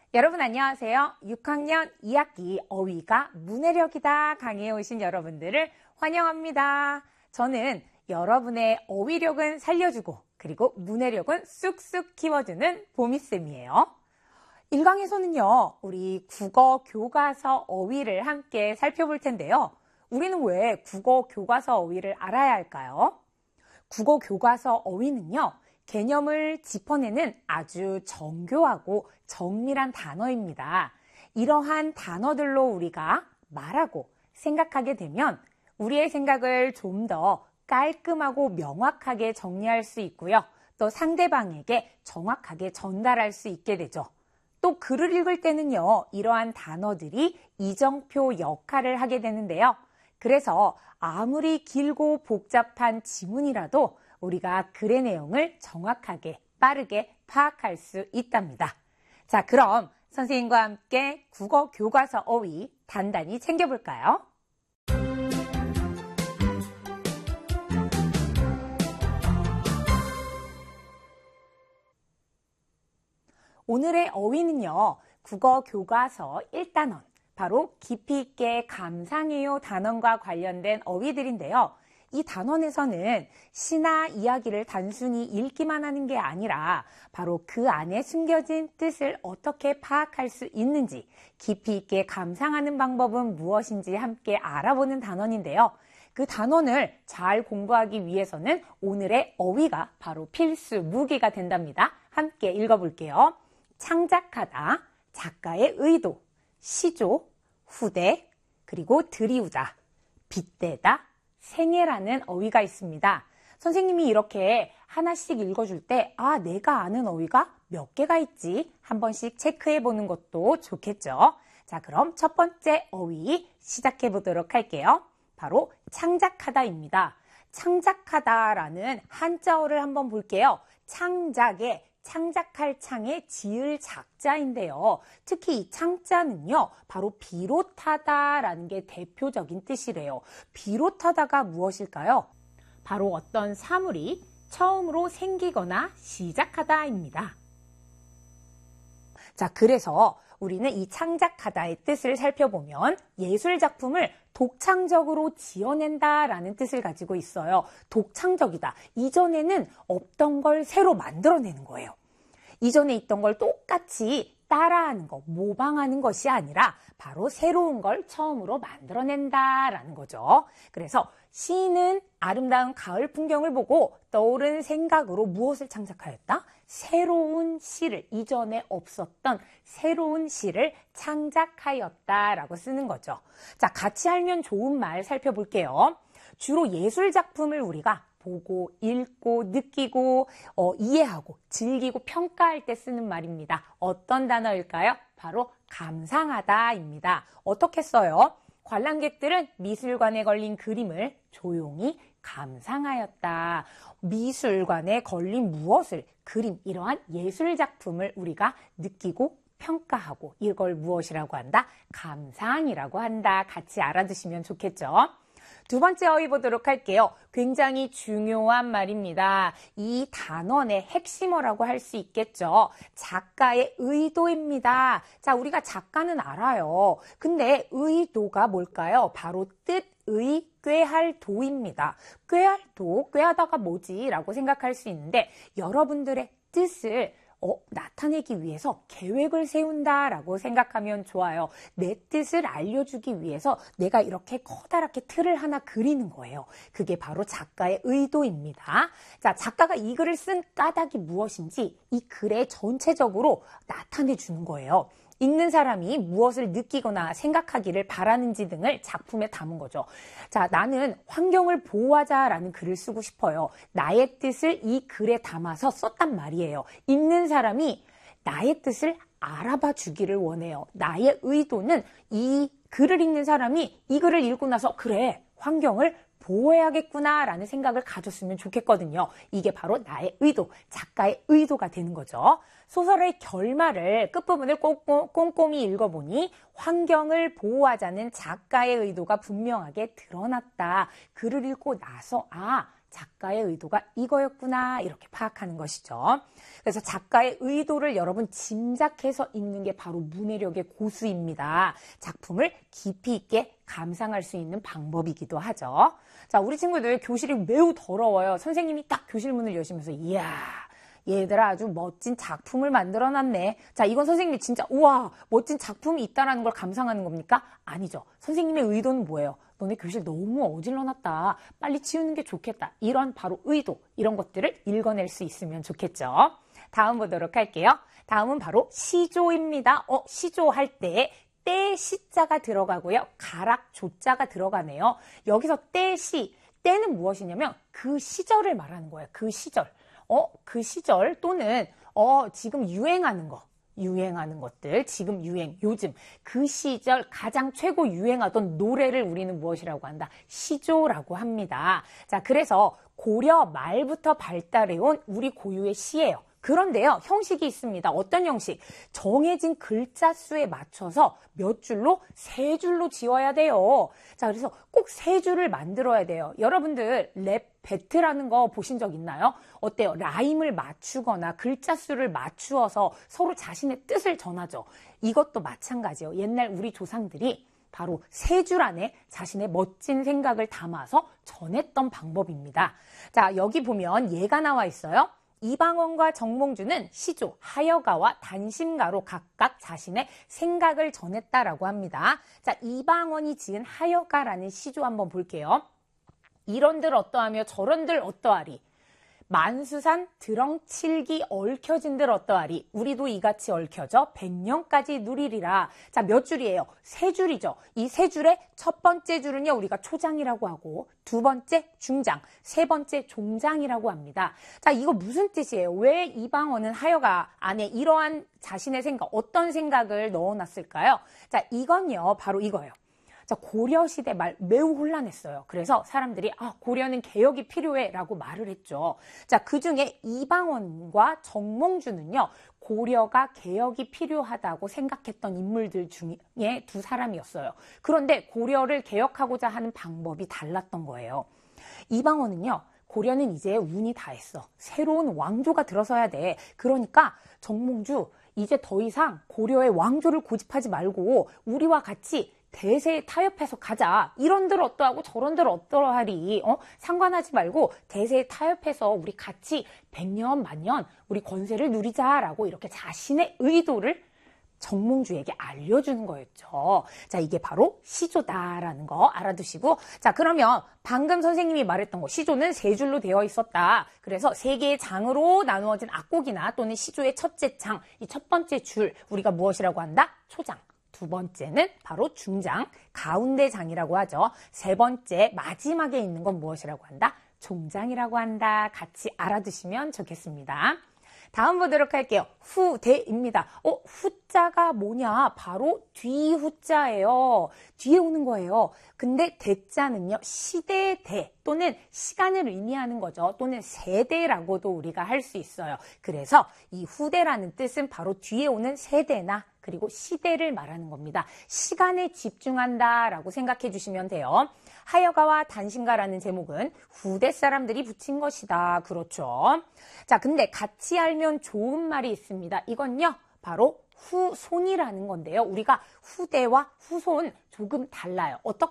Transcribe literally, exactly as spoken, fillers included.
여러분 안녕하세요. 육 학년 이 학기 어휘가 문해력이다 강의에 오신 여러분들을 환영합니다. 저는 여러분의 어휘력은 살려주고 그리고 문해력은 쑥쑥 키워주는 보미쌤이에요. 일 강에서는요, 우리 국어 교과서 어휘를 함께 살펴볼 텐데요. 우리는 왜 국어 교과서 어휘를 알아야 할까요? 국어 교과서 어휘는요, 개념을 짚어내는 아주 정교하고 정밀한 단어입니다. 이러한 단어들로 우리가 말하고 생각하게 되면 우리의 생각을 좀 더 깔끔하고 명확하게 정리할 수 있고요. 또 상대방에게 정확하게 전달할 수 있게 되죠. 또 글을 읽을 때는요, 이러한 단어들이 이정표 역할을 하게 되는데요. 그래서 아무리 길고 복잡한 지문이라도 우리가 글의 내용을 정확하게 빠르게 파악할 수 있답니다. 자, 그럼 선생님과 함께 국어 교과서 어휘 단단히 챙겨볼까요? 오늘의 어휘는요, 국어 교과서 일 단원, 바로 깊이 있게 감상해요 단원과 관련된 어휘들인데요. 이 단원에서는 시나 이야기를 단순히 읽기만 하는 게 아니라 바로 그 안에 숨겨진 뜻을 어떻게 파악할 수 있는지, 깊이 있게 감상하는 방법은 무엇인지 함께 알아보는 단원인데요. 그 단원을 잘 공부하기 위해서는 오늘의 어휘가 바로 필수 무기가 된답니다. 함께 읽어볼게요. 창작하다, 작가의 의도, 시조, 후대, 그리고 들이우다, 빗대다, 생애라는 어휘가 있습니다. 선생님이 이렇게 하나씩 읽어줄 때, 아, 내가 아는 어휘가 몇 개가 있지? 한 번씩 체크해 보는 것도 좋겠죠. 자, 그럼 첫 번째 어휘 시작해 보도록 할게요. 바로 창작하다입니다. 창작하다라는 한자어를 한번 볼게요. 창작에 창작할 창에 지을 작자인데요. 특히 이 창자는요, 바로 비롯하다라는 게 대표적인 뜻이래요. 비롯하다가 무엇일까요? 바로 어떤 사물이 처음으로 생기거나 시작하다입니다. 자, 그래서 우리는 이 창작하다의 뜻을 살펴보면 예술작품을 독창적으로 지어낸다라는 뜻을 가지고 있어요. 독창적이다. 이전에는 없던 걸 새로 만들어내는 거예요. 이전에 있던 걸 똑같이 따라하는 거, 모방하는 것이 아니라 바로 새로운 걸 처음으로 만들어낸다라는 거죠. 그래서 시인은 아름다운 가을 풍경을 보고 떠오른 생각으로 무엇을 창작하였다? 새로운 시를, 이전에 없었던 새로운 시를 창작하였다라고 쓰는 거죠. 자, 같이 알면 좋은 말 살펴볼게요. 주로 예술작품을 우리가 보고, 읽고, 느끼고, 어, 이해하고, 즐기고, 평가할 때 쓰는 말입니다. 어떤 단어일까요? 바로 감상하다입니다. 어떻게 써요? 관람객들은 미술관에 걸린 그림을 조용히 감상하였다. 미술관에 걸린 무엇을, 그림, 이러한 예술작품을 우리가 느끼고 평가하고 이걸 무엇이라고 한다? 감상이라고 한다. 같이 알아두시면 좋겠죠? 두 번째 어휘 보도록 할게요. 굉장히 중요한 말입니다. 이 단원의 핵심어라고 할 수 있겠죠. 작가의 의도입니다. 자, 우리가 작가는 알아요. 근데 의도가 뭘까요? 바로 뜻의 꾀할 도입니다. 꾀할 도, 꾀하다가 뭐지? 라고 생각할 수 있는데 여러분들의 뜻을 어, 나타내기 위해서 계획을 세운다라고 생각하면 좋아요. 내 뜻을 알려주기 위해서 내가 이렇게 커다랗게 틀을 하나 그리는 거예요. 그게 바로 작가의 의도입니다. 자, 작가가 이 글을 쓴 까닭이 무엇인지 이 글에 전체적으로 나타내 주는 거예요. 읽는 사람이 무엇을 느끼거나 생각하기를 바라는지 등을 작품에 담은 거죠. 자, 나는 환경을 보호하자라는 글을 쓰고 싶어요. 나의 뜻을 이 글에 담아서 썼단 말이에요. 읽는 사람이 나의 뜻을 알아봐 주기를 원해요. 나의 의도는 이 글을 읽는 사람이 이 글을 읽고 나서 그래, 환경을 보호해야겠구나 라는 생각을 가졌으면 좋겠거든요. 이게 바로 나의 의도, 작가의 의도가 되는 거죠. 소설의 결말을 끝부분을 꼼꼼히 읽어보니 환경을 보호하자는 작가의 의도가 분명하게 드러났다. 글을 읽고 나서 아, 작가의 의도가 이거였구나 이렇게 파악하는 것이죠. 그래서 작가의 의도를 여러분 짐작해서 읽는 게 바로 문해력의 고수입니다. 작품을 깊이 있게 감상할 수 있는 방법이기도 하죠. 자, 우리 친구들 교실이 매우 더러워요. 선생님이 딱 교실 문을 여시면서 이야, 얘들아 아주 멋진 작품을 만들어놨네. 자, 이건 선생님이 진짜 우와 멋진 작품이 있다는 걸 감상하는 겁니까? 아니죠. 선생님의 의도는 뭐예요? 너네 교실 너무 어질러놨다. 빨리 치우는 게 좋겠다. 이런 바로 의도, 이런 것들을 읽어낼 수 있으면 좋겠죠. 다음 보도록 할게요. 다음은 바로 시조입니다. 어, 시조할 때 때 시자가 들어가고요. 가락 조자가 들어가네요. 여기서 때 시, 때는 무엇이냐면 그 시절을 말하는 거예요. 그 시절. 어, 그 시절 또는 어, 지금 유행하는 거. 유행하는 것들, 지금 유행, 요즘 그 시절 가장 최고 유행하던 노래를 우리는 무엇이라고 한다? 시조라고 합니다. 자, 그래서 고려 말부터 발달해온 우리 고유의 시예요. 그런데요, 형식이 있습니다. 어떤 형식? 정해진 글자 수에 맞춰서 몇 줄로? 세 줄로 지어야 돼요. 자, 그래서 꼭 세 줄을 만들어야 돼요. 여러분들 랩 배트라는 거 보신 적 있나요? 어때요? 라임을 맞추거나 글자 수를 맞추어서 서로 자신의 뜻을 전하죠. 이것도 마찬가지예요. 옛날 우리 조상들이 바로 세 줄 안에 자신의 멋진 생각을 담아서 전했던 방법입니다. 자, 여기 보면 예가 나와 있어요. 이방원과 정몽주는 시조, 하여가와 단심가로 각각 자신의 생각을 전했다라고 합니다. 자, 이방원이 지은 하여가라는 시조 한번 볼게요. 이런들 어떠하며 저런들 어떠하리. 만수산 드렁칠기 얽혀진들 어떠하리. 우리도 이같이 얽혀져 백년까지 누리리라. 자, 몇 줄이에요? 세 줄이죠. 이 세 줄의 첫 번째 줄은요, 우리가 초장이라고 하고, 두 번째 중장, 세 번째 종장이라고 합니다. 자, 이거 무슨 뜻이에요? 왜 이방원은 하여가 안에 이러한 자신의 생각, 어떤 생각을 넣어놨을까요? 자, 이건요, 바로 이거예요. 자, 고려시대 말 매우 혼란했어요. 그래서 사람들이 아, 고려는 개혁이 필요해 라고 말을 했죠. 자, 그중에 이방원과 정몽주는요. 고려가 개혁이 필요하다고 생각했던 인물들 중에 두 사람이었어요. 그런데 고려를 개혁하고자 하는 방법이 달랐던 거예요. 이방원은요. 고려는 이제 운이 다 했어. 새로운 왕조가 들어서야 돼. 그러니까 정몽주 이제 더 이상 고려의 왕조를 고집하지 말고 우리와 같이 대세에 타협해서 가자. 이런들 어떠하고 저런들 어떠하리. 어? 상관하지 말고 대세에 타협해서 우리 같이 백년 만년 우리 권세를 누리자라고 이렇게 자신의 의도를 정몽주에게 알려주는 거였죠. 자, 이게 바로 시조다라는 거 알아두시고, 자, 그러면 방금 선생님이 말했던 거, 시조는 세 줄로 되어 있었다. 그래서 세 개의 장으로 나누어진 악곡이나 또는 시조의 첫째 장, 이 첫 번째 줄 우리가 무엇이라고 한다? 초장. 두 번째는 바로 중장, 가운데 장이라고 하죠. 세 번째, 마지막에 있는 건 무엇이라고 한다? 종장이라고 한다. 같이 알아두시면 좋겠습니다. 다음 보도록 할게요. 후대입니다. 어, 후자가 뭐냐? 바로 뒤후자예요. 뒤에 오는 거예요. 근데 대자는요, 시대의 대 또는 시간을 의미하는 거죠. 또는 세대라고도 우리가 할 수 있어요. 그래서 이 후대라는 뜻은 바로 뒤에 오는 세대나 그리고 시대를 말하는 겁니다. 시간에 집중한다라고 생각해 주시면 돼요. 하여가와 단신가라는 제목은 후대 사람들이 붙인 것이다. 그렇죠. 자, 근데 같이 알면 좋은 말이 있습니다. 이건요, 바로 후손이라는 건데요. 우리가 후대와 후손 조금 달라요. 어떻게